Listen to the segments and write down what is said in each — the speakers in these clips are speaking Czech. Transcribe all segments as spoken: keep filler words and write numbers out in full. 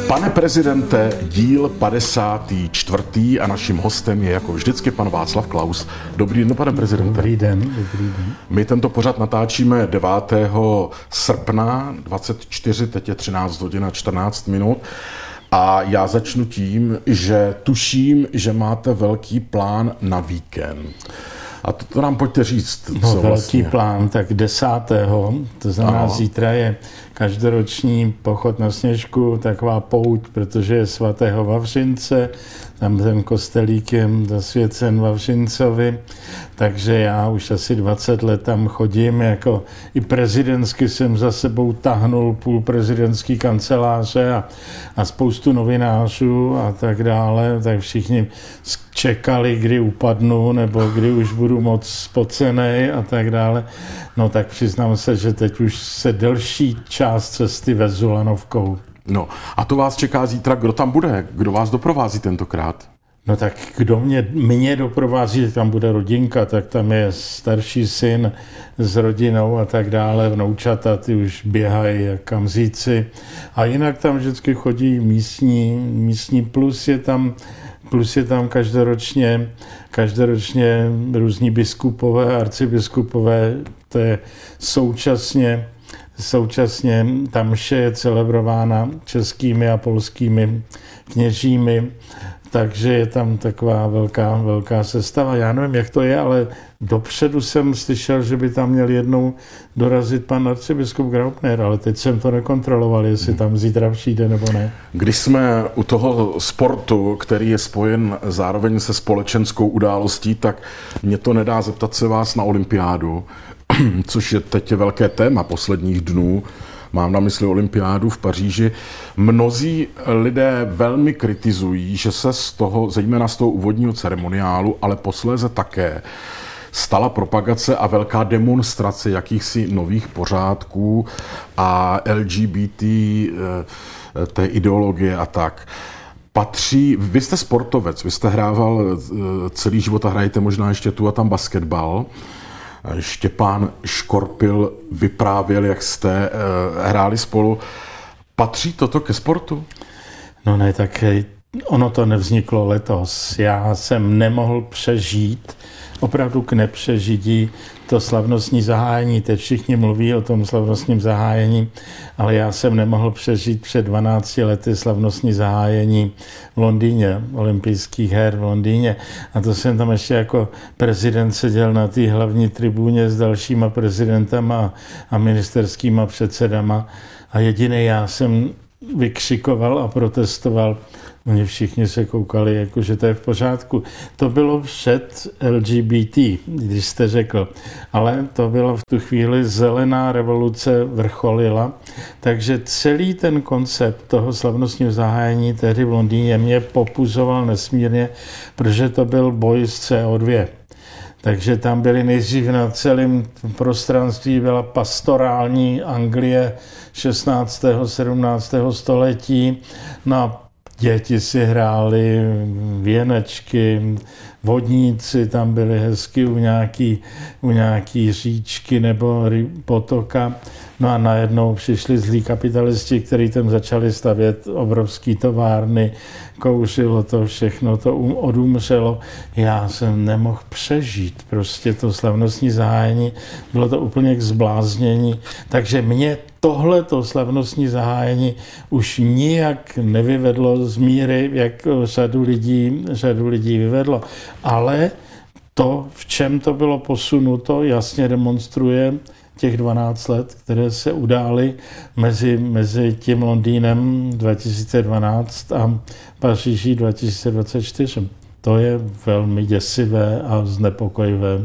Pane prezidente, díl padesátý čtvrtý a naším hostem je jako vždycky pan Václav Klaus. Dobrý den, pane prezidente. Dobrý den, dobrý den. My tento pořad natáčíme devátého srpna dvacet čtyři, teď je třináct hodin a čtrnáct minut. A já začnu tím, že tuším, že máte velký plán na víkend. A to, to nám pojďte říct, no, co velký vlastně. plán, tak desátého to znamená ano. Zítra je každoroční pochod na Sněžku, taková pouť, protože je svatého Vavřince, tam ten kostelík je zasvěcen Vavřincovi, takže já už asi dvacet let tam chodím, jako i prezidentsky jsem za sebou tahnul půl prezidentský kanceláře a, a spoustu novinářů a tak dále, tak všichni čekali, kdy upadnu, nebo kdy už budu moc spocenej a tak dále. No tak přiznám se, že teď už se delší část cesty vezu lanovkou. No a to vás čeká zítra, kdo tam bude? Kdo vás doprovází tentokrát? No tak kdo mě, mě doprovází, tam bude rodinka, tak tam je starší syn s rodinou a tak dále, vnoučata, ty už běhají jak kamzíci. A jinak tam vždycky chodí místní, místní plus je tam Plus je tam každoročně, každoročně různí biskupové, arcibiskupové, to je současně, současně ta mše je celebrována českými a polskými kněžími, takže je tam taková velká, velká sestava. Já nevím, jak to je, ale dopředu jsem slyšel, že by tam měl jednou dorazit pan arcibiskup Graupner, ale teď jsem to nekontroloval, jestli tam zítra přijde nebo ne. Když jsme u toho sportu, který je spojen zároveň se společenskou událostí, tak mě to nedá zeptat se vás na olympiádu, což je teď velké téma posledních dnů. Mám na mysli olympiádu v Paříži. Mnozí lidé velmi kritizují, že se z toho, zejména z toho úvodního ceremoniálu, ale posléze také, stala propagace a velká demonstrace jakýchsi nových pořádků a L G B T, té ideologie a tak. Patří, vy jste sportovec, vy jste hrával celý život a hrajete možná ještě tu a tam basketbal. Štěpán Škorpil vyprávěl, jak jste hráli spolu. Patří toto ke sportu? No ne, tak ono to nevzniklo letos. Já jsem nemohl přežít, opravdu k nepřežití, to slavnostní zahájení. Teď všichni mluví o tom slavnostním zahájení, ale já jsem nemohl přežít před dvanácti lety slavnostní zahájení v Londýně, olympijských her v Londýně. A to jsem tam ještě jako prezident seděl na té hlavní tribuně s dalšíma prezidentama a ministerskýma předsedama. A jediný já jsem vykřikoval a protestoval. Oni všichni se koukali, jako, že to je v pořádku. To bylo před L G B T, když jste řekl. Ale to bylo v tu chvíli zelená revoluce vrcholila. Takže celý ten koncept toho slavnostního zahájení tehdy v Londýně mě popuzoval nesmírně, protože to byl boj s C O dva. Takže tam byly nejdřív na celém prostranství byla pastorální Anglie šestnáctého sedmnáctého století. No děti si hrály věnečky, vodníci tam byli hezky u nějaký, u nějaký říčky nebo potoka. No a najednou přišli zlí kapitalisti, kteří tam začali stavět obrovský továrny, kouřilo to všechno, to um, odumřelo. Já jsem nemohl přežít prostě to slavnostní zahájení, bylo to úplně k zbláznění. Takže mě tohleto slavnostní zahájení už nijak nevyvedlo z míry, jak řadu lidí, řadu lidí vyvedlo. Ale to, v čem to bylo posunuto, jasně demonstruje těch dvanáct let, které se udály mezi, mezi tím Londýnem dva tisíce dvanáct a Paříží dva tisíce dvacet čtyři. To je velmi děsivé a znepokojivé.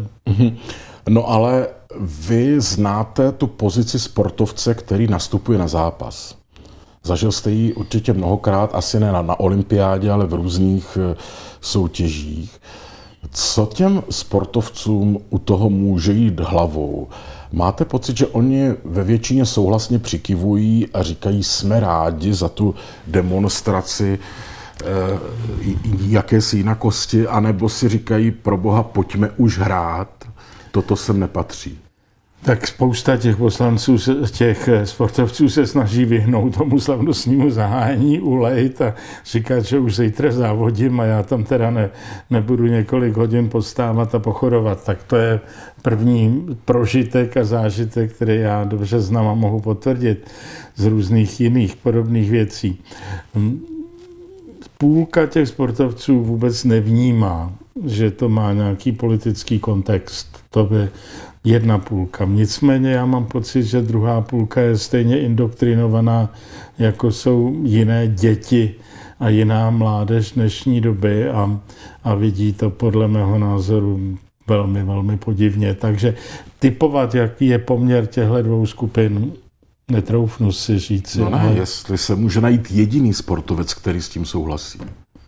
No ale vy znáte tu pozici sportovce, který nastupuje na zápas. Zažil jste ji určitě mnohokrát, asi ne na, na olympiádě, ale v různých soutěžích. Co těm sportovcům u toho může jít hlavou? Máte pocit, že oni ve většině souhlasně přikivují a říkají, jsme rádi za tu demonstraci eh, jakési jinakosti, anebo si říkají, pro boha, pojďme už hrát, toto sem nepatří? Tak spousta těch poslanců, těch sportovců se snaží vyhnout tomu slavnostnímu zahájení, ulejt a říkat, že už zítra závodím a já tam teda ne, nebudu několik hodin postávat a pochorovat. Tak to je první prožitek a zážitek, který já dobře znám a mohu potvrdit z různých jiných podobných věcí. Půlka těch sportovců vůbec nevnímá, že to má nějaký politický kontext. To by jedna půlka. Nicméně já mám pocit, že druhá půlka je stejně indoktrinovaná, jako jsou jiné děti a jiná mládež dnešní doby a, a vidí to podle mého názoru velmi, velmi podivně. Takže typovat, jaký je poměr těchto dvou skupin, netroufnu si říct. No ne, ale... jestli se může najít jediný sportovec, který s tím souhlasí.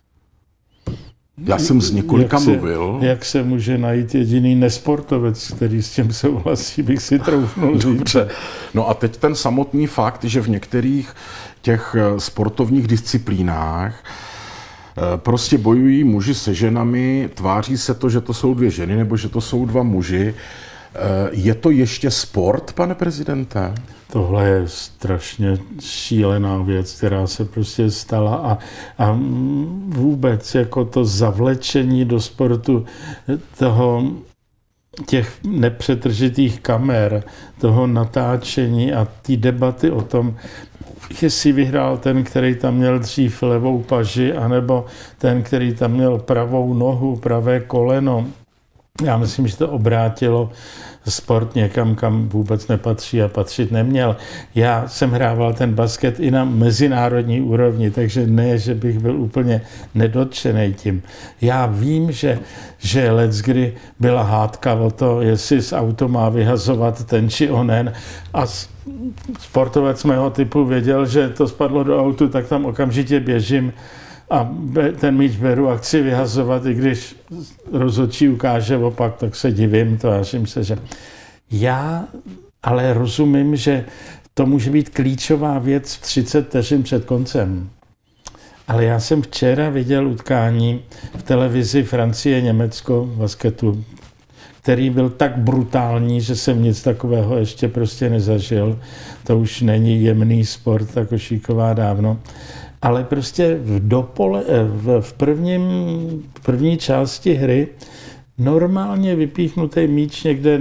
Já jsem s několika jak se, mluvil. Jak se může najít jediný nesportovec, který s tím souhlasí, bych si troufnul říct. Dobře. No a teď ten samotný fakt, že v některých těch sportovních disciplínách prostě bojují muži se ženami, tváří se to, že to jsou dvě ženy nebo že to jsou dva muži. Je to ještě sport, pane prezidente? Tohle je strašně šílená věc, která se prostě stala a, a vůbec jako to zavlečení do sportu toho, těch nepřetržitých kamer, toho natáčení a ty debaty o tom, jestli vyhrál ten, který tam měl dřív levou paži, anebo ten, který tam měl pravou nohu, pravé koleno. Já myslím, že to obrátilo sport někam, kam vůbec nepatří a patřit neměl. Já jsem hrával ten basket i na mezinárodní úrovni, takže ne, že bych byl úplně nedotčený tím. Já vím, že, že leckdy byla hádka o to, jestli z auto má vyhazovat ten či onen a sportovec mého typu věděl, že to spadlo do autu, tak tam okamžitě běžím a ten míč beru a chci vyhazovat, i když rozhodčí ukáže opak, tak se divím, tvářím se, že já ale rozumím, že to může být klíčová věc v třicet vteřin před koncem. Ale já jsem včera viděl utkání v televizi Francie-Německo v basketu, který byl tak brutální, že jsem nic takového ještě prostě nezažil. To už není jemný sport, ta košíková dávno. Ale prostě v, dopole, v, prvním, v první části hry normálně vypíchnutý míč někde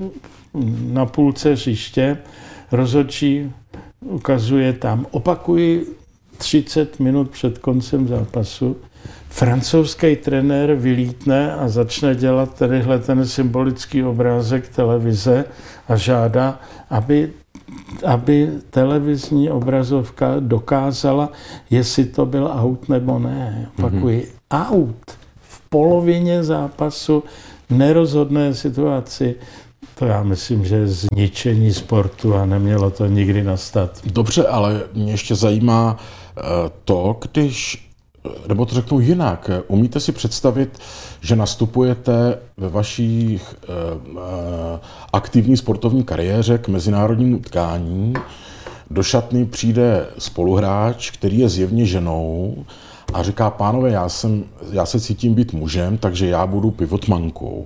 na půlce hřiště, rozhodčí ukazuje tam, opakuji třicet minut před koncem zápasu, francouzský trenér vylítne a začne dělat tadyhle ten symbolický obrázek televize a žádá, aby aby televizní obrazovka dokázala, jestli to byl aut nebo ne. Opakuji, mm-hmm. aut v polovině zápasu, nerozhodné situaci, to já myslím, že je zničení sportu a nemělo to nikdy nastat. Dobře, ale mě ještě zajímá to, když, nebo to řeknu jinak, umíte si představit, že nastupujete ve vaší eh, aktivní sportovní kariéře k mezinárodnímu utkání, do šatny přijde spoluhráč, který je zjevně ženou a říká, pánové, já, jsem, já se cítím být mužem, takže já budu pivotmankou.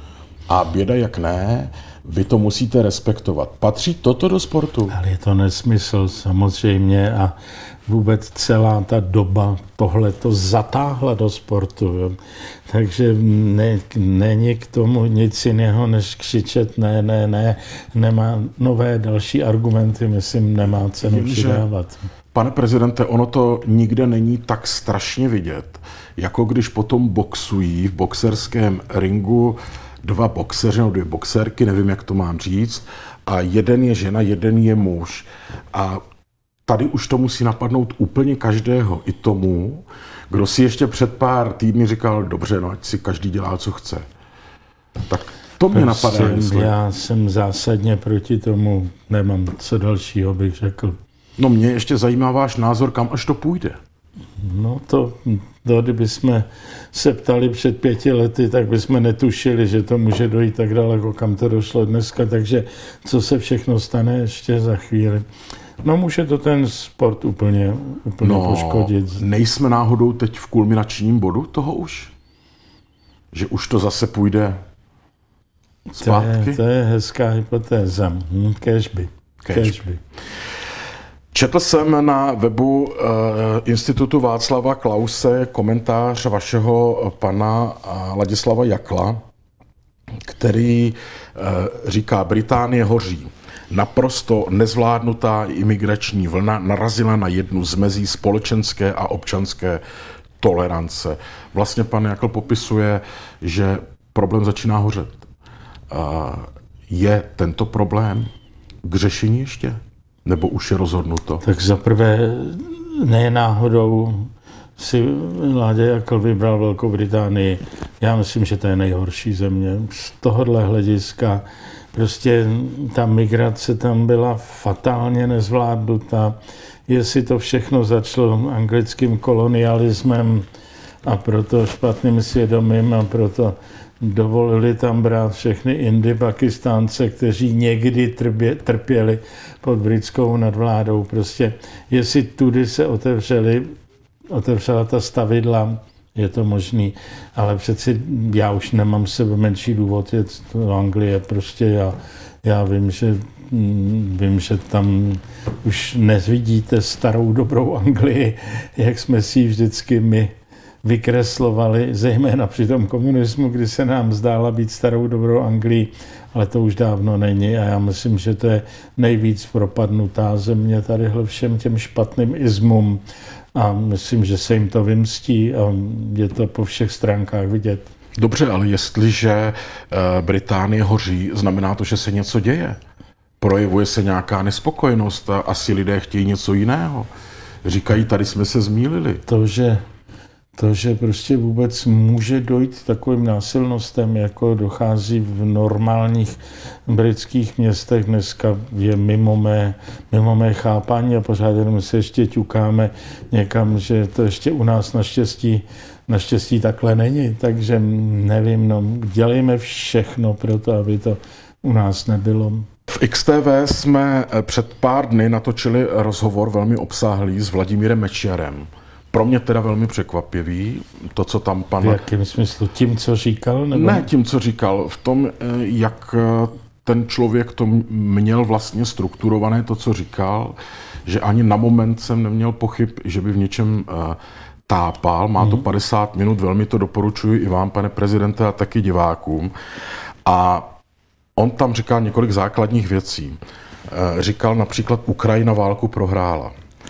A běda jak ne, vy to musíte respektovat. Patří toto do sportu? Ale je to nesmysl samozřejmě a vůbec celá ta doba tohle to zatáhla do sportu. Jo. Takže ne, není k tomu nic jiného, než křičet ne, ne, ne. Nemá nové další argumenty, myslím, nemá cenu Vím, přidávat. Pane prezidente, ono to nikde není tak strašně vidět, jako když potom boxují v boxerském ringu dva boxeři nebo dvě boxerky, nevím, jak to mám říct, a jeden je žena, jeden je muž. A tady už to musí napadnout úplně každého, i tomu, kdo si ještě před pár týdny říkal, dobře, no ať si každý dělá, co chce. Tak to mě napadá. Jsem, já jsem zásadně proti tomu, nemám co dalšího, bych řekl. No mě ještě zajímá váš názor, kam až to půjde. No to, to kdybychom se ptali před pěti lety, tak bychom netušili, že to může dojít tak daleko, kam to došlo dneska, takže co se všechno stane ještě za chvíli. No může to ten sport úplně, úplně no, poškodit. Nejsme náhodou teď v kulminačním bodu toho už? Že už to zase půjde zpátky? To je, to je hezká hypotéza. Hm, kéžby. Kéžby. Četl jsem na webu uh, Institutu Václava Klause komentář vašeho pana uh, Ladislava Jakla, který uh, říká, Británie hoří. Naprosto nezvládnutá imigrační vlna narazila na jednu z mezí společenské a občanské tolerance. Vlastně pan Jakl popisuje, že problém začíná hořet. Uh, je tento problém k řešení ještě? Nebo už je rozhodnuto? Tak zaprvé ne náhodou si Láďa Jakl vybral Velkou Británii. Já myslím, že to je nejhorší země. Z tohohle hlediska prostě ta migrace tam byla fatálně nezvládnutá. Jestli to všechno začalo anglickým kolonialismem a proto špatným svědomím a proto dovolili tam brát všechny Indy, Pakistánce, kteří někdy trpě, trpěli pod britskou nadvládou. Prostě jestli tudy se otevřeli, otevřela ta stavidla, je to možný, ale přeci já už nemám sebe menší důvod jet do Anglie. Prostě já, já vím, že, vím, že tam už nevidíte starou dobrou Anglii, jak jsme si ji vždycky my vykreslovali, zejména při tom komunismu, kdy se nám zdála být starou dobrou Anglii, ale to už dávno není a já myslím, že to je nejvíc propadnutá země tadyhle všem těm špatným izmům a myslím, že se jim to vymstí a je to po všech stránkách vidět. Dobře, ale jestliže Británie hoří, znamená to, že se něco děje. Projevuje se nějaká nespokojenost a asi lidé chtějí něco jiného. Říkají, tady jsme se zmýlili. To, že To, že prostě vůbec může dojít takovým násilnostem, jako dochází v normálních britských městech, dneska je mimo mé, mimo mé chápání a pořád jenom se ještě ťukáme někam, že to ještě u nás naštěstí, naštěstí takhle není. Takže nevím, no, dělejme všechno pro to, aby to u nás nebylo. V X T V jsme před pár dny natočili rozhovor velmi obsáhlý s Vladimírem Mečiarem. Pro mě teda velmi překvapivý, to, co tam pan... V jakém smyslu? Tím, co říkal? Nebo... Ne, tím, co říkal. V tom, jak ten člověk to měl vlastně strukturované, to, co říkal, že ani na moment jsem neměl pochyb, že by v něčem tápal. Má to padesát minut, velmi to doporučuji i vám, pane prezidente, a taky divákům. A on tam říkal několik základních věcí. Říkal například, Ukrajina válku prohrála.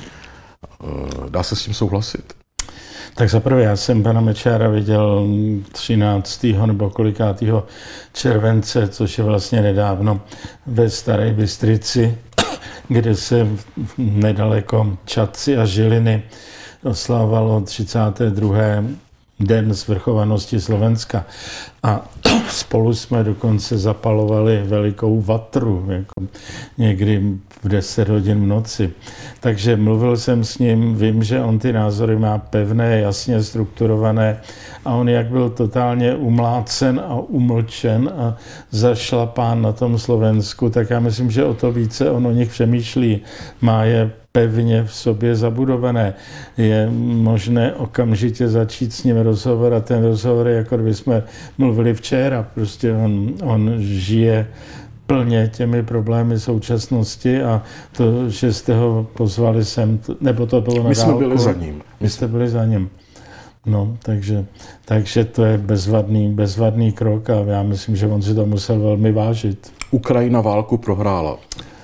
Dá se s tím souhlasit? Tak zaprvé já jsem pana Mečiara viděl třináctého nebo kolikátého července, což je vlastně nedávno, ve Staré Bystrici, kde se nedaleko Čadci a Žiliny oslavovalo třicátý druhý den svrchovanosti Slovenska. A spolu jsme dokonce zapalovali velikou vatru, jako někdy v deset hodin v noci. Takže mluvil jsem s ním, vím, že on ty názory má pevné, jasně strukturované a on jak byl totálně umlácen a umlčen a zašlapán na tom Slovensku, tak já myslím, že o to více on o nich přemýšlí. Má je pevně v sobě zabudované. Je možné okamžitě začít s ním rozhovor a ten rozhovor je, jako bychom mluvili včera. Prostě on, on žije plně těmi problémy současnosti a to, že jste ho pozvali sem, nebo to bylo na My dálku. jsme byli za ním. My jste byli za ním. No, takže, takže to je bezvadný, bezvadný krok a já myslím, že on si to musel velmi vážit. Ukrajina válku prohrála.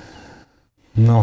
No,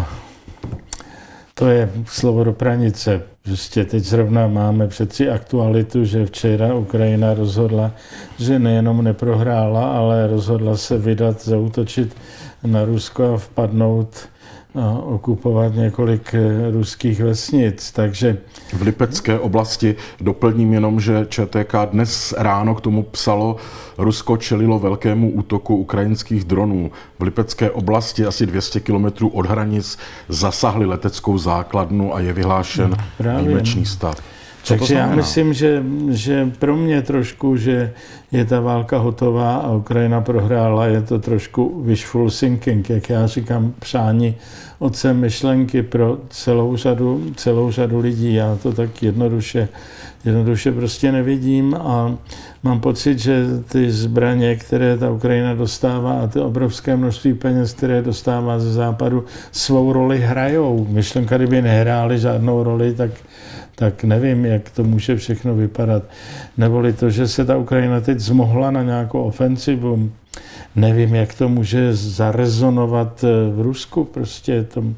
to je slovo do pranice. Prostě teď zrovna máme přeci aktualitu, že včera Ukrajina rozhodla, že nejenom neprohrála, ale rozhodla se vydat, zaútočit na Rusko a vpadnout a okupovat několik ruských vesnic. Takže v Lipecké oblasti doplním jenom, že Č T K dnes ráno k tomu psalo, Rusko čelilo velkému útoku ukrajinských dronů. V Lipecké oblasti asi dvě stě kilometrů od hranic zasahli leteckou základnu a je vyhlášen Právě. výjimečný stav. Co Takže já myslím, že, že pro mě trošku, že je ta válka hotová a Ukrajina prohrála, je to trošku wishful thinking, jak já říkám, přání otcem myšlenky pro celou řadu, celou řadu lidí. Já to tak jednoduše, jednoduše prostě nevidím a mám pocit, že ty zbraně, které ta Ukrajina dostává a ty obrovské množství peněz, které dostává ze západu, svou roli hrajou. Myšlenka, kdyby nehrály žádnou roli, tak tak nevím, jak to může všechno vypadat. Neboli to, že se ta Ukrajina teď zmohla na nějakou ofenzivu, nevím, jak to může zarezonovat v Rusku. Prostě tam,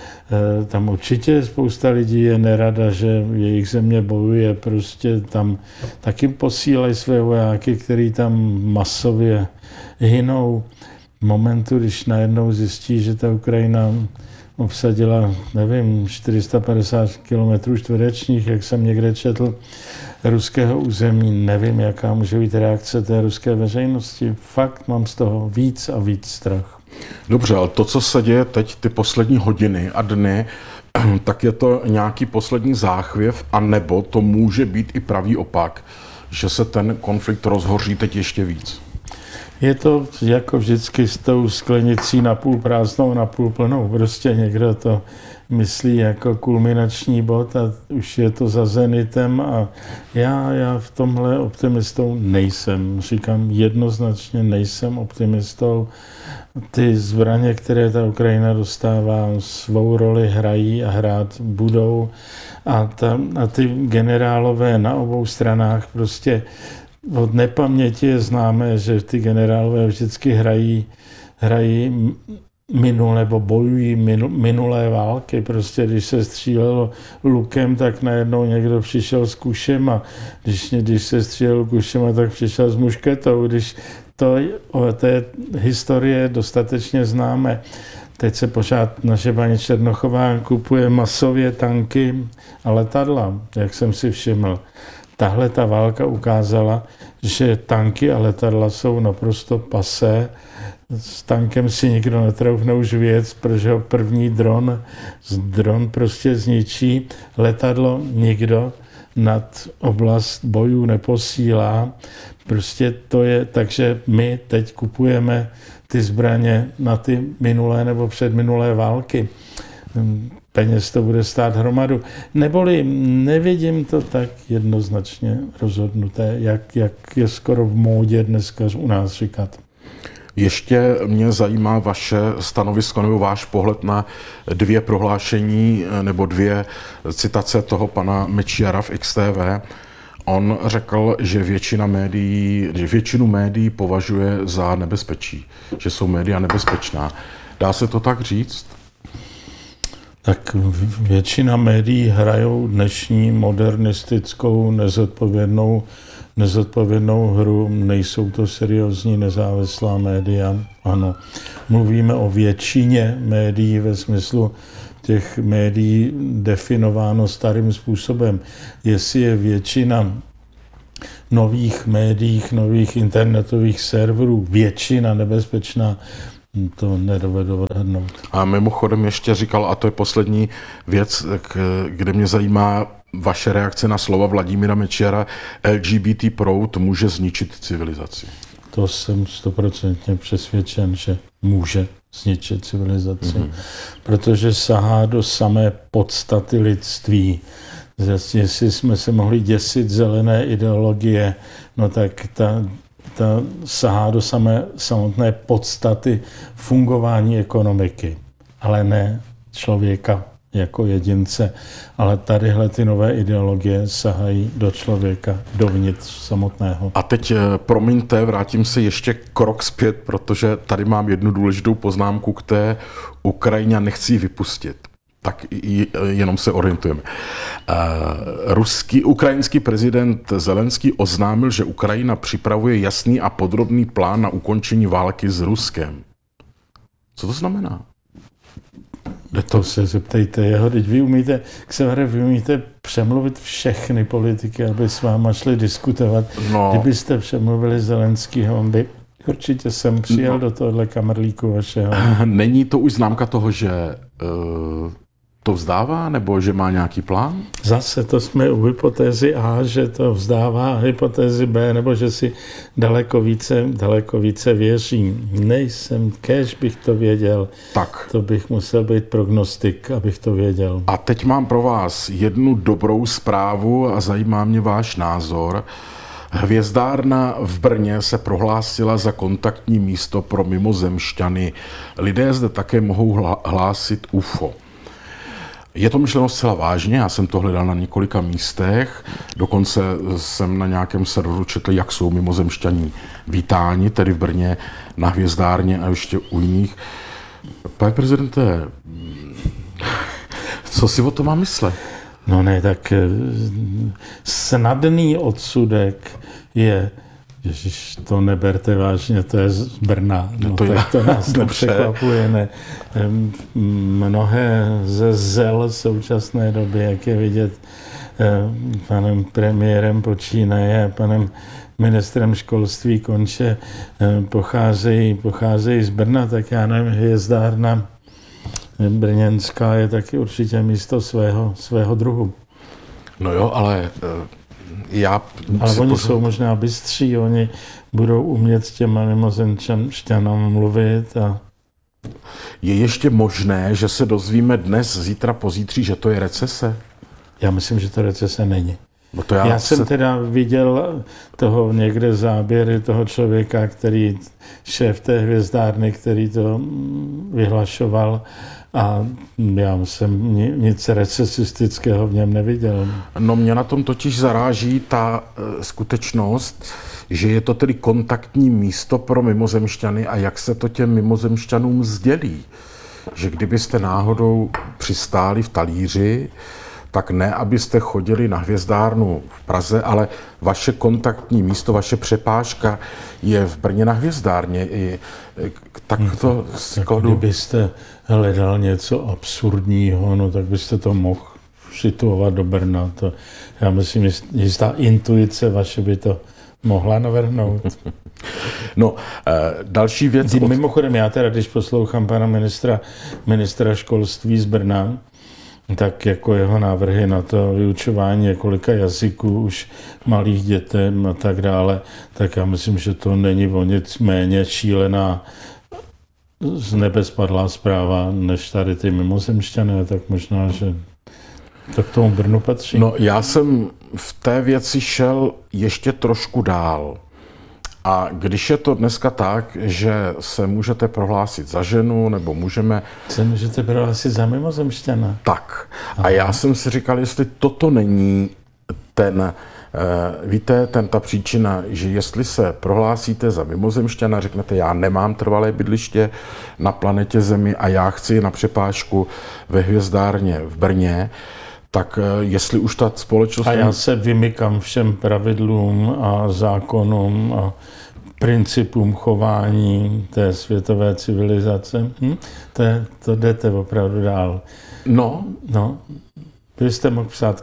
tam určitě spousta lidí je nerada, že jejich země bojuje. Prostě tam taky posílají své vojáky, který tam masově hynou. V momentu, když najednou zjistí, že ta Ukrajina obsadila, nevím, čtyři sta padesát kilometrů čtverečních, jak jsem někde četl, ruského území. Nevím, jaká může být reakce té ruské veřejnosti. Fakt mám z toho víc a víc strach. Dobře, ale to, co se děje teď, ty poslední hodiny a dny, tak je to nějaký poslední záchvěv, a nebo to může být i pravý opak, že se ten konflikt rozhoří teď ještě víc. Je to jako vždycky s tou sklenicí napůl prázdnou, napůl plnou. Prostě někdo to myslí jako kulminační bod a už je to za zenitem a já, já v tomhle optimistou nejsem. Říkám jednoznačně, nejsem optimistou. Ty zbraně, které ta Ukrajina dostává, svou roli hrají a hrát budou a, ta, a ty generálové na obou stranách prostě od nepaměti je známé, že ty generálové vždycky hrají, hrají minulé, nebo bojují minulé války. Prostě když se střílelo lukem, tak najednou někdo přišel s kušem a když, když se střílelo kušem, tak přišel s mušketou. Když to o té historie dostatečně známe. Teď se pořád naše paní Černochová kupuje masově tanky a letadla, jak jsem si všiml. Tahle ta válka ukázala, že tanky a letadla jsou naprosto pasé. S tankem si nikdo netroufne už věc, protože ho první dron, dron prostě zničí. Letadlo nikdo nad oblast bojů neposílá. Prostě to je, takže my teď kupujeme ty zbraně na ty minulé nebo předminulé války. Peněz to bude stát hromadu. Neboli nevidím to tak jednoznačně rozhodnuté, jak, jak je skoro v módě dneska u nás říkat. Ještě mě zajímá vaše stanovisko nebo váš pohled na dvě prohlášení nebo dvě citace toho pana Mečiara v X T V. On řekl, že většina médií, že většinu médií považuje za nebezpečí, že jsou média nebezpečná. Dá se to tak říct? Tak většina médií hrajou dnešní modernistickou, nezodpovědnou, nezodpovědnou hru. Nejsou to seriózní nezávislá média. Ano, mluvíme o většině médií ve smyslu těch médií definováno starým způsobem. Jestli je většina nových médiích, nových internetových serverů, většina nebezpečná, to nedovedu odhadnout. A mimochodem ještě říkal, a to je poslední věc, kde mě zajímá vaše reakce na slova Vladimíra Mečiara, L G B T proud může zničit civilizaci. To jsem stoprocentně přesvědčen, že může zničit civilizaci, mm-hmm. protože sahá do samé podstaty lidství. Jestli jsme se mohli děsit zelené ideologie, no tak ta ta sahá do samé samotné podstaty fungování ekonomiky, ale ne člověka jako jedince. Ale tadyhle ty nové ideologie sahají do člověka, dovnitř samotného. A teď, promiňte, vrátím se ještě krok zpět, protože tady mám jednu důležitou poznámku k té Ukrajině, nechci ji vypustit. Tak jenom se orientujeme. Ruský, ukrajinský prezident Zelenský oznámil, že Ukrajina připravuje jasný a podrobný plán na ukončení války s Ruskem. Co to znamená? To se zeptejte jeho, teď vy umíte, Xavere, vy umíte přemluvit všechny politiky, aby s váma šli diskutovat. No. Kdybyste přemluvili Zelenskýho, on by určitě jsem přijel no. do tohohle kamerlíku vašeho. Není to už známka toho, že uh, to vzdává, nebo že má nějaký plán? Zase to jsme u hypotézy A, že to vzdává, hypotézy B, nebo že si daleko více, daleko více věřím. Nejsem, kéž bych to věděl. Tak. To bych musel být prognostik, abych to věděl. A teď mám pro vás jednu dobrou zprávu a zajímá mě váš názor. Hvězdárna v Brně se prohlásila za kontaktní místo pro mimozemšťany. Lidé zde také mohou hlásit U F O. Je to myšleno zcela vážně, já jsem to hledal na několika místech, dokonce jsem na nějakém serveru četl, jak jsou mimozemšťaní vítáni, tedy v Brně, na Hvězdárně a ještě u jiných. Pane prezidente, co si o tom mám myslet? No ne, tak snadný odsudek je, ježiš, to neberte vážně, to je z Brna, no, to, tak to nás nepřekvapuje, ne. Mnohé ze zel současné doby, jak je vidět panem premiérem počínaje, panem ministrem školství konče, pocházejí, pocházejí z Brna, tak já nevím, Hvězdárna brněnská je taky určitě místo svého, svého druhu. No jo, ale já... Ale oni pořád... jsou možná bystří, oni budou umět s těma mimozemšťanům mluvit a... Je ještě možné, že se dozvíme dnes, zítra, pozítří, že to je recese? Já myslím, že to recese není. No to já já se... jsem teda viděl toho někde záběry toho člověka, který, šéf té hvězdárny, který to vyhlašoval, a já jsem nic recesistického v něm neviděl. No mě na tom totiž zaráží ta e, skutečnost, že je to tedy kontaktní místo pro mimozemšťany a jak se to těm mimozemšťanům sdělí. Že kdybyste náhodou přistáli v talíři, tak ne, abyste chodili na Hvězdárnu v Praze, ale vaše kontaktní místo, vaše přepážka je v Brně na Hvězdárně. I, tak to skladu... Kdybyste hledal něco absurdního, no tak byste to mohl situovat do Brna. To, já myslím, že jistá intuice vaše by to mohla navrhnout. No, další věc... Od... Mimochodem, já teda, když poslouchám pana ministra, ministra školství z Brna, tak jako jeho návrhy na to vyučování několika jazyků už malých dětem a tak dále, tak já myslím, že to není o nic méně šílená z nebe spadlá zpráva, než tady ty mimozemšťané, tak možná, že to k tomu Brnu patří. No, já jsem v té věci šel ještě trošku dál. A když je to dneska tak, že se můžete prohlásit za ženu, nebo můžeme... Se můžete prohlásit za mimozemšťana. Tak. A já jsem si říkal, jestli toto není ten, víte, ten, ta příčina, že jestli se prohlásíte za mimozemšťana, řeknete, já nemám trvalé bydliště na planetě Zemi a já chci na přepážku ve Hvězdárně v Brně, tak jestli už ta společnost... A já se vymykám všem pravidlům a zákonům a principům chování té světové civilizace. Hm? To, je, to jdete opravdu dál. No. No. Vy jste mohl psát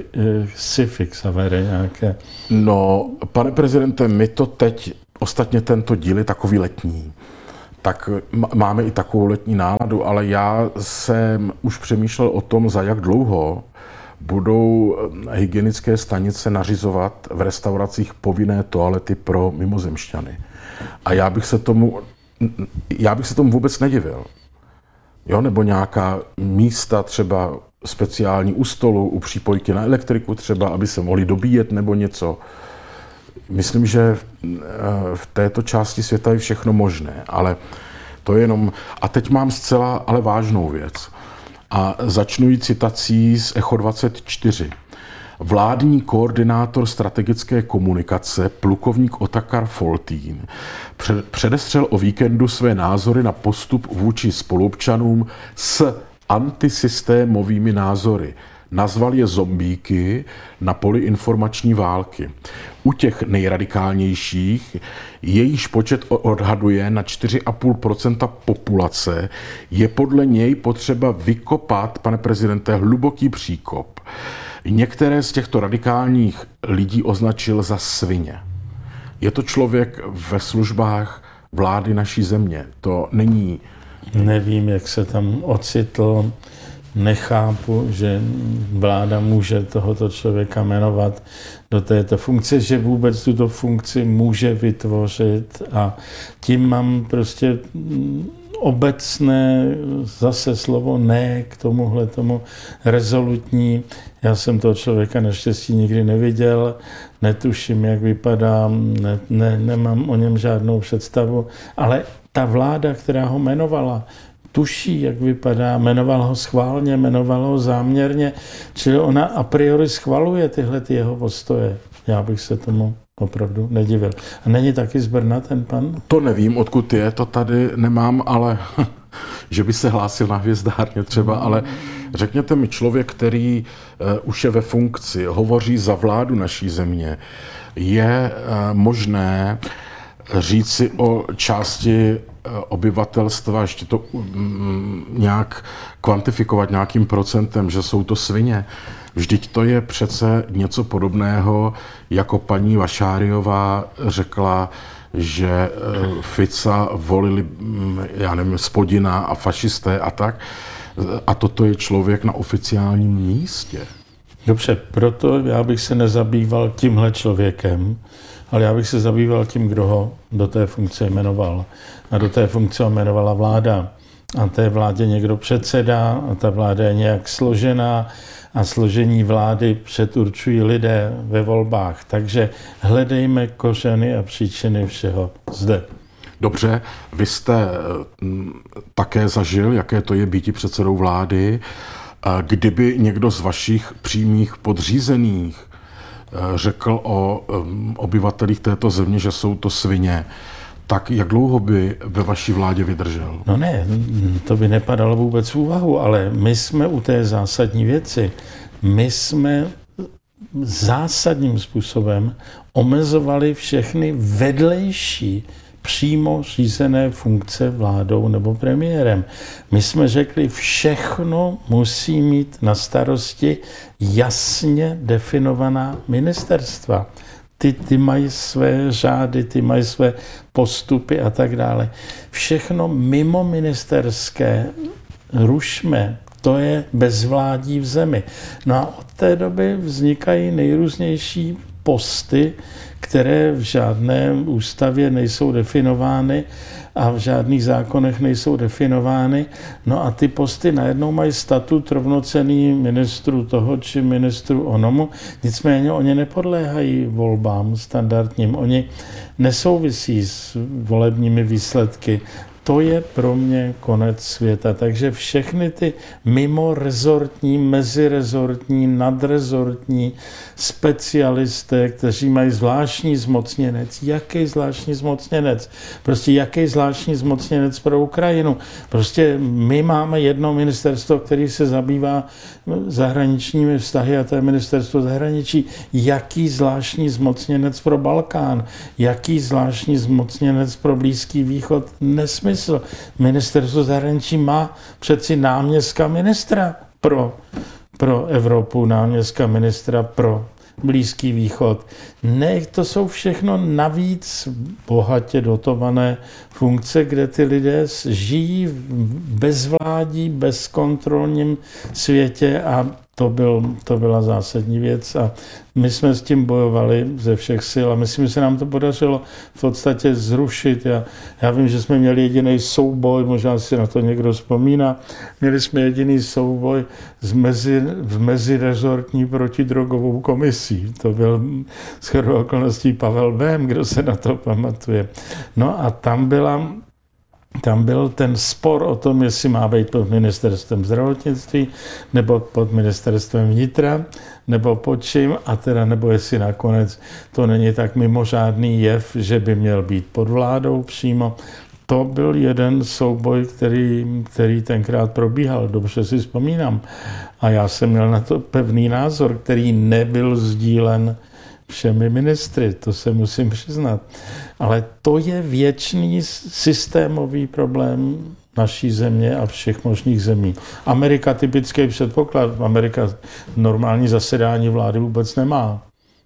sci-fi Xavery nějaké. No, pane prezidente, my to teď, ostatně tento díl je takový letní, tak máme i takovou letní náladu, ale já jsem už přemýšlel o tom, za jak dlouho budou hygienické stanice nařizovat v restauracích povinné toalety pro mimozemšťany. A já bych se tomu, já bych se tomu vůbec nedivil. Jo, nebo nějaká místa třeba speciální u stolu, u přípojky na elektriku třeba, aby se mohli dobíjet nebo něco. Myslím, že v této části světa je všechno možné, ale to je jenom... A teď mám zcela ale vážnou věc. A začnu jí citací z Echo dvacet čtyři. Vládní koordinátor strategické komunikace, plukovník Otakar Foltín, předestřel o víkendu své názory na postup vůči spoluobčanům s antisystémovými názory. Nazval je zombíky na poli informační války. U těch nejradikálnějších, jejíž počet odhaduje na čtyři a půl procenta populace, je podle něj potřeba vykopat, pane prezidente, hluboký příkop. Některé z těchto radikálních lidí označil za svině. Je to člověk ve službách vlády naší země. To není... Nevím, jak se tam ocitl. nechápu, že vláda může tohoto člověka jmenovat do této funkce, že vůbec tuto funkci může vytvořit, a tím mám prostě obecné zase slovo ne k tomuhle tomu rezolutní. Já jsem toho člověka naštěstí nikdy neviděl, netuším, jak vypadá, ne, ne, nemám o něm žádnou představu, ale ta vláda, která ho jmenovala, tuší, jak vypadá, jmenoval ho schválně, jmenoval ho záměrně, čili ona a priori schvaluje tyhle ty jeho postoje. Já bych se tomu opravdu nedivil. A není taky z Brna ten pan? To nevím, odkud je, to tady nemám, ale že by se hlásil na Hvězdárně třeba, ale řekněte mi, člověk, který uh, už je ve funkci, hovoří za vládu naší země, je uh, možné říci o části obyvatelstva, ještě to um, nějak kvantifikovat nějakým procentem, že jsou to svině. Vždyť to je přece něco podobného, jako paní Vašáriová řekla, že Fica volili, já nevím, Spodina a fašisté a tak. A toto je člověk na oficiálním místě. Dobře, proto já bych se nezabýval tímhle člověkem, ale já bych se zabýval tím, kdo ho do té funkce jmenoval. A do té funkce ho jmenovala vláda. A té vládě někdo předsedá, a ta vláda je nějak složená, a složení vlády předurčují lidé ve volbách. Takže hledejme kořeny a příčiny všeho zde. Dobře, vy jste také zažil, jaké to je býti předsedou vlády. Kdyby někdo z vašich přímých podřízených řekl o obyvatelích této země, že jsou to svině, tak jak dlouho by ve vaší vládě vydržel? No ne, to by nepadalo vůbec v úvahu, ale my jsme u té zásadní věci. My jsme zásadním způsobem omezovali všechny vedlejší přímo řízené funkce vládou nebo premiérem. My jsme řekli, všechno musí mít na starosti jasně definovaná ministerstva. Ty, ty mají své řády, ty mají své postupy a tak dále. Všechno mimo ministerské rušme, to je bezvládí v zemi. No a od té doby vznikají nejrůznější posty, které v žádné ústavě nejsou definovány a v žádných zákonech nejsou definovány. No a ty posty najednou mají statut rovnocenný ministru toho či ministru onomu, nicméně oni nepodléhají volbám standardním, oni nesouvisí s volebními výsledky. To je pro mě konec světa. Takže všechny ty mimorezortní, mezirezortní, nadrezortní specialisté, kteří mají zvláštní zmocněnec. Jaký zvláštní zmocněnec? Prostě jaký zvláštní zmocněnec pro Ukrajinu? Prostě my máme jedno ministerstvo, které se zabývá zahraničními vztahy, a to je ministerstvo zahraničí. Jaký zvláštní zmocněnec pro Balkán? Jaký zvláštní zmocněnec pro Blízký východ? Nesmysl. Ministerstvo zahraničí má přeci náměstka ministra pro, pro Evropu, náměstka ministra pro Blízký východ. Ne, to jsou všechno navíc bohatě dotované funkce, kde ty lidé žijí v bezvládí, bezkontrolním světě, a to, byl, to byla zásadní věc a my jsme s tím bojovali ze všech sil a myslím, že se nám to podařilo v podstatě zrušit. Já, já vím, že jsme měli jediný souboj, možná si na to někdo vzpomíná, měli jsme jediný souboj z mezi, v mezirezortní protidrogovou komisí. To byl shodou okolností Pavel Bém, kdo se na to pamatuje. No a tam byla Tam byl ten spor o tom, jestli má být pod ministerstvem zdravotnictví, nebo pod ministerstvem vnitra, nebo pod čím, a teda nebo jestli nakonec to není tak mimořádný jev, že by měl být pod vládou přímo. To byl jeden souboj, který, který tenkrát probíhal, dobře si vzpomínám. A já jsem měl na to pevný názor, který nebyl sdílen všemi ministry, to se musím přiznat. Ale to je věčný systémový problém naší země a všech možných zemí. Amerika typický předpoklad. Amerika normální zasedání vlády vůbec nemá.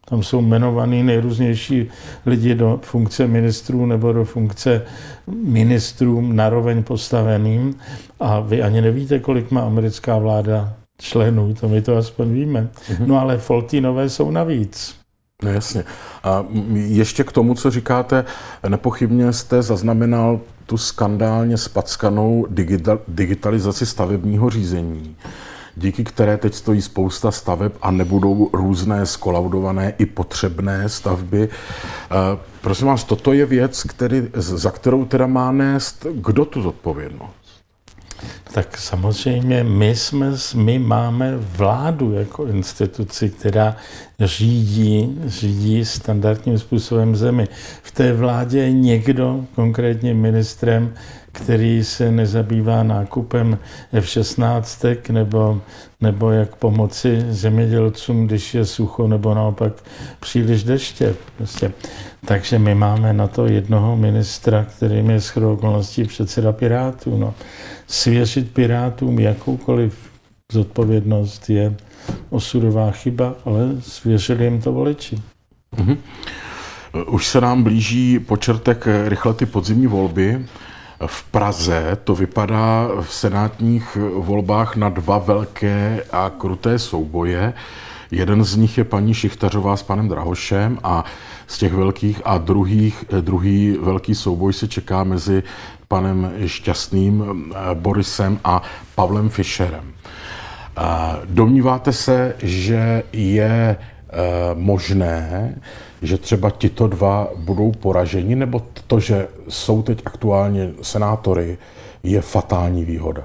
Tam jsou jmenovaný nejrůznější lidi do funkce ministrů nebo do funkce ministrům naroveň postaveným. A vy ani nevíte, kolik má americká vláda členů, to my to aspoň víme. Mm-hmm. No ale Foltynové jsou navíc. No jasně. A ještě k tomu, co říkáte, nepochybně jste zaznamenal tu skandálně spackanou digital, digitalizaci stavebního řízení, díky které teď stojí spousta staveb a nebudou různé skolaudované i potřebné stavby. Prosím vás, toto je věc, který, za kterou teda má nést kdo tu zodpovědnost? Tak samozřejmě my, jsme, my máme vládu jako instituci, která řídí, řídí standardním způsobem zemi. V té vládě je někdo, konkrétně ministrem, který se nezabývá nákupem F šestnáct nebo, nebo jak pomoci zemědělcům, když je sucho, nebo naopak příliš deště. Prostě. Takže my máme na to jednoho ministra, kterým je shodou okolností předseda Pirátů. No. Svěřit Pirátům jakoukoliv zodpovědnost je osudová chyba, ale svěřili jim to voliči. Mhm. Už se nám blíží počertek rychle ty podzimní volby. V Praze to vypadá v senátních volbách na dva velké a kruté souboje. Jeden z nich je paní Šichtařová s panem Drahošem a z těch velkých a druhých, druhý velký souboj se čeká mezi panem Šťastným Borisem a Pavlem Fischerem. Domníváte se, že je možné, že třeba tito dva budou poraženi, nebo to, že jsou teď aktuálně senátory, je fatální výhoda?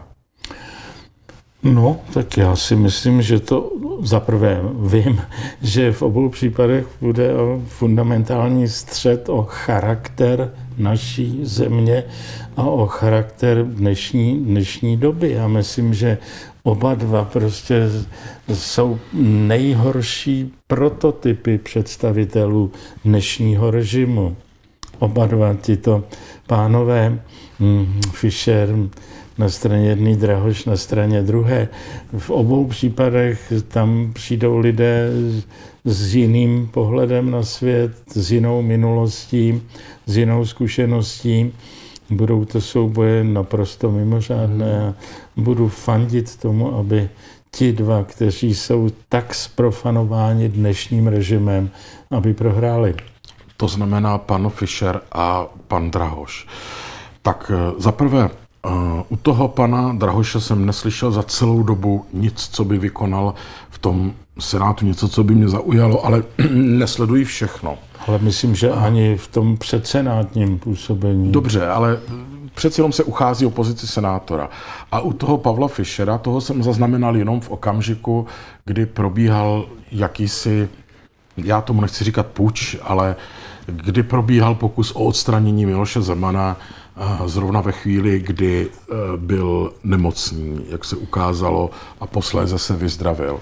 No, tak já si myslím, že to zaprvé vím, že v obou případech bude o fundamentální střet o charakter naší země a o charakter dnešní, dnešní doby. Já myslím, že oba dva prostě jsou nejhorší prototypy představitelů dnešního režimu. Oba dva tito pánové, hm, Fischer na straně jedné, Drahoš na straně druhé. V obou případech tam přijdou lidé s jiným pohledem na svět, s jinou minulostí, s jinou zkušeností. Budou to souboje naprosto mimořádné a budu fandit tomu, aby ti dva, kteří jsou tak zprofanováni dnešním režimem, aby prohráli. To znamená pan Fischer a pan Drahoš. Tak zaprvé, u toho pana Drahoše jsem neslyšel za celou dobu nic, co by vykonal v tom senátu, něco, co by mě zaujalo, ale nesleduji všechno. Ale myslím, že ani v tom předsenátním působení. Dobře, ale přeci jenom se uchází o pozici senátora. A u toho Pavla Fischera, toho jsem zaznamenal jenom v okamžiku, kdy probíhal jakýsi, já tomu nechci říkat puč, ale kdy probíhal pokus o odstranění Miloše Zemana zrovna ve chvíli, kdy byl nemocný, jak se ukázalo, a posléze se vyzdravil.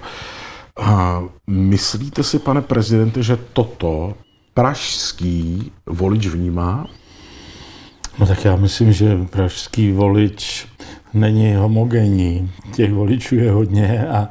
Myslíte si, pane prezidente, že toto pražský volič vnímá? No tak já myslím, že pražský volič není homogenní. Těch voličů je hodně a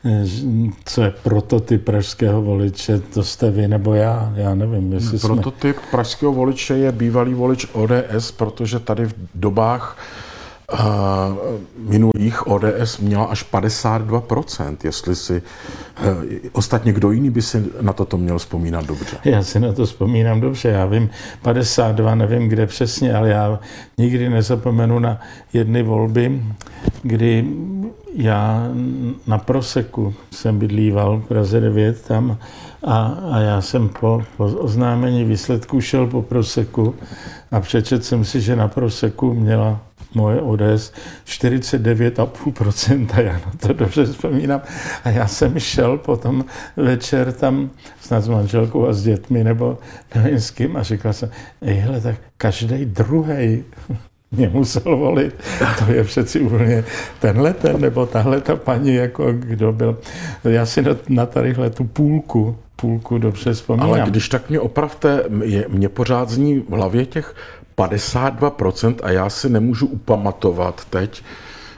co je prototyp pražského voliče, to jste vy nebo já, já nevím. Jestli prototyp jsme... pražského voliče je bývalý volič O D S, protože tady v dobách uh, minulých O D S měla až padesát dva procent, jestli si uh, ostatně kdo jiný by si na toto měl vzpomínat dobře. Já si na to vzpomínám dobře, já vím padesát dva, nevím kde přesně, ale já nikdy nezapomenu na jedny volby, kdy já na Proseku jsem bydlíval v Praze devět tam a, a já jsem po, po oznámení výsledků šel po Proseku a přečetl jsem si, že na Proseku měla moje O D S čtyřicet devět celá pět procenta, já na to dobře vzpomínám. A já jsem šel potom večer tam snad s manželkou a s dětmi nebo nevím s kým a říkal jsem, ejhle, tak každý druhej mě musel volit. To je přeci úplně tenhle ten nebo tahle ta paní, jako kdo byl. Já si na, na tadyhle tu půlku, půlku dobře vzpomínám. Ale když tak mě opravte, mě, mě pořád zní v hlavě těch padesát dva procent a já si nemůžu upamatovat teď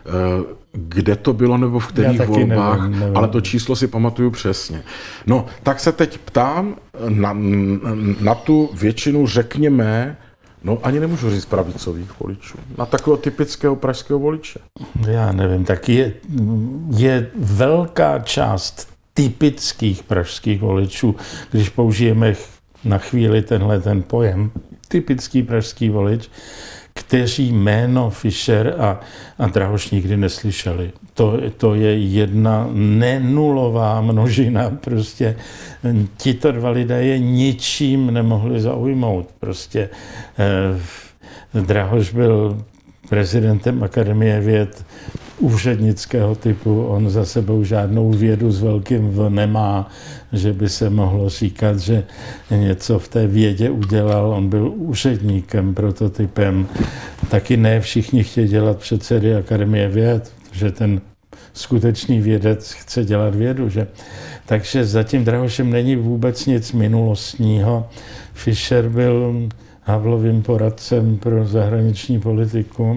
kde to bylo nebo v kterých volbách, nevím, nevím. ale to číslo si pamatuju přesně. No, tak se teď ptám na, na tu většinu, řekněme, no ani nemůžu říct pravicových voličů, na takového typického pražského voliče. Já nevím, tak je, je velká část typických pražských voličů, když použijeme na chvíli tenhle ten pojem, typický pražský volič, kteří jméno Fischer a, a Drahoš nikdy neslyšeli. To, to je jedna nenulová množina. Prostě tito dva lidé je ničím nemohli zaujmout. Prostě eh, Drahoš byl prezidentem Akademie věd úřednického typu, on za sebou žádnou vědu s velkým V nemá, že by se mohlo říkat, že něco v té vědě udělal. On byl úředníkem, prototypem. Taky ne všichni chtějí dělat předsedy Akademie věd, že ten skutečný vědec chce dělat vědu. Že? Takže za tím Drahošem není vůbec nic minulostního. Fischer byl Havlovým poradcem pro zahraniční politiku.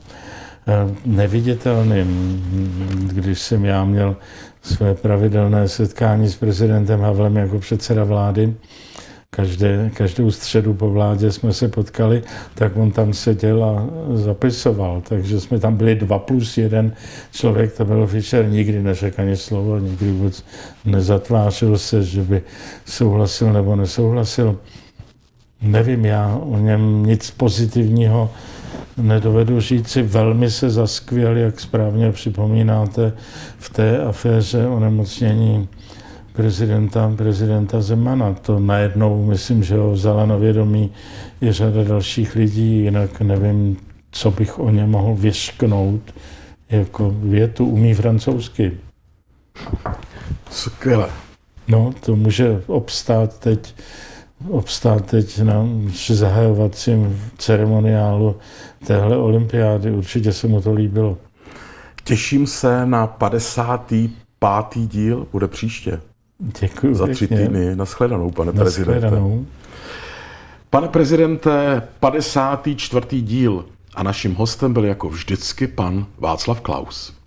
Neviditelným. Když jsem já měl své pravidelné setkání s prezidentem Havlem jako předseda vlády, každé, každou středu po vládě jsme se potkali, tak on tam seděl a zapisoval. Takže jsme tam byli dva plus jeden člověk, to byl Fischer, nikdy neřekl ani slovo, nikdy vůbec nezatvářil se, že by souhlasil nebo nesouhlasil. Nevím, já o něm nic pozitivního nedovedu říci. Velmi se zaskvěl, jak správně připomínáte, v té aféře onemocnění prezidenta, prezidenta Zemana. To najednou, myslím, že ho vzala na vědomí i řada dalších lidí, jinak nevím, co bych o něm mohl vyřknout. Jako větu umí francouzsky. Skvěle. No, to může obstát teď obstát teď na zahajovacím ceremoniálu téhle olympiády. Určitě se mu to líbilo. Těším se na padesátý pátý díl, bude příště. Děkuji. Za tři pěkně. týdny. Naschledanou, pane Naschledanou. prezidente. Pane prezidente, padesátý čtvrtý díl a naším hostem byl jako vždycky pan Václav Klaus.